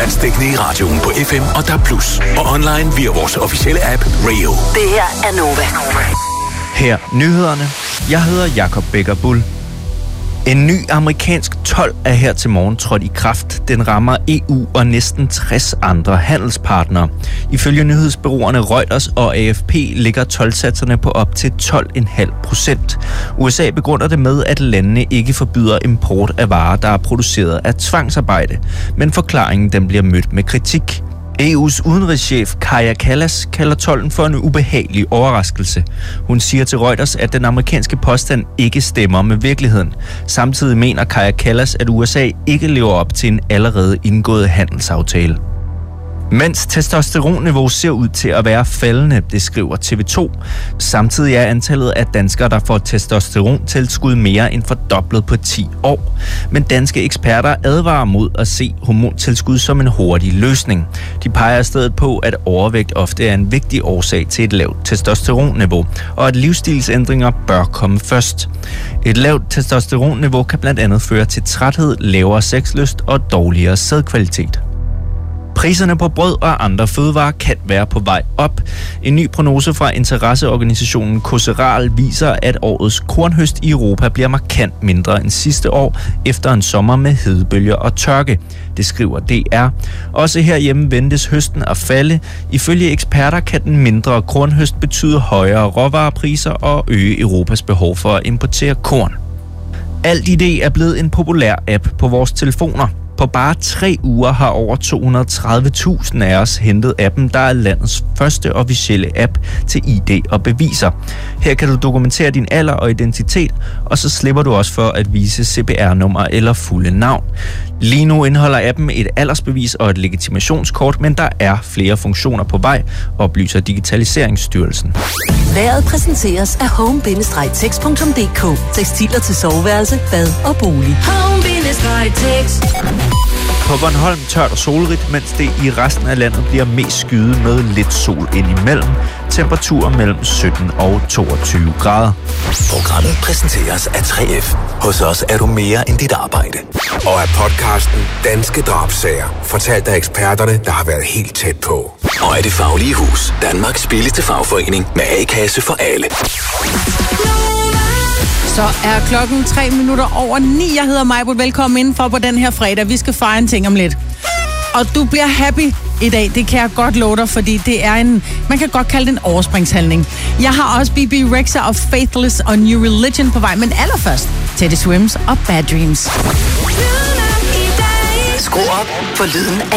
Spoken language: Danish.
Landsdækkende i radioen på FM og DAB+. Og online via vores officielle app Radio. Det her er Nova. Her nyhederne. Jeg hedder Jakob Becker Bull. En ny amerikansk told er her til morgen trådt i kraft. Den rammer EU og næsten 60 andre handelspartnere. Ifølge nyhedsbureauerne Reuters og AFP ligger toldsatserne på op til 12,5%. USA begrunder det med, at landene ikke forbyder import af varer, der er produceret af tvangsarbejde. Men forklaringen den bliver mødt med kritik. EU's udenrigschef Kaja Kallas kalder tolden for en ubehagelig overraskelse. Hun siger til Reuters, at den amerikanske påstand ikke stemmer med virkeligheden. Samtidig mener Kaja Kallas, at USA ikke lever op til en allerede indgået handelsaftale. Mens testosteronniveau ser ud til at være faldende, det skriver TV2. Samtidig er antallet af danskere, der får testosterontilskud mere end fordoblet på 10 år. Men danske eksperter advarer mod at se hormontilskud som en hurtig løsning. De peger i stedet på, at overvægt ofte er en vigtig årsag til et lavt testosteronniveau, og at livsstilsændringer bør komme først. Et lavt testosteronniveau kan blandt andet føre til træthed, lavere sexlyst og dårligere sædkvalitet. Priserne på brød og andre fødevarer kan være på vej op. En ny prognose fra interesseorganisationen Koseral viser, at årets kornhøst i Europa bliver markant mindre end sidste år, efter en sommer med hedebølger og tørke. Det skriver DR. Også herhjemme ventes høsten at falde. Ifølge eksperter kan den mindre kornhøst betyde højere råvarepriser og øge Europas behov for at importere korn. AltID er blevet en populær app på vores telefoner. På bare 3 uger har over 230.000 af os hentet appen, der er landets første officielle app til ID og beviser. Her kan du dokumentere din alder og identitet, og så slipper du også for at vise CPR-nummer eller fulde navn. Lige nu indeholder appen et aldersbevis og et legitimationskort, men der er flere funktioner på vej, oplyser Digitaliseringsstyrelsen. Vejret præsenteres af home-tex.dk. Tekstiler til soveværelse, bad og bolig. Home-tex. På Bornholm tørt og solrigt, mens det i resten af landet bliver mest skyet med lidt sol indimellem. Temperaturer mellem 17 og 22 grader. Programmet præsenteres af 3F. Hos os er du mere end dit arbejde. Og af podcasten Danske Drabsager, fortalt af eksperterne, der har været helt tæt på. Og af Det Faglige Hus, Danmarks billigste fagforening med A-kasse for alle. Så er klokken 3 minutter over 9. Jeg hedder Majbert. Velkommen indenfor på den her fredag. Vi skal fejre en ting om lidt. Og du bliver happy i dag. Det kan jeg godt love dig, fordi det er man kan godt kalde det en overspringshandling. Jeg har også BB Rexha og Faithless og New Religion på vej. Men allerførst Teddy Swims og Bad Dreams. Skru op for lyden af